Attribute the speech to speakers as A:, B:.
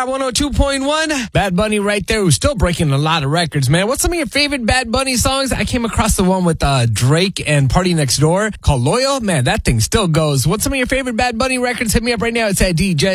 A: Star 102.1. Bad Bunny right there, who's still breaking a lot of records, man. What's some of your favorite Bad Bunny songs? I came across the one with Drake and Party Next Door called Loyal. Man, that thing still goes. What's some of your favorite Bad Bunny records? Hit me up right now. It's at DJ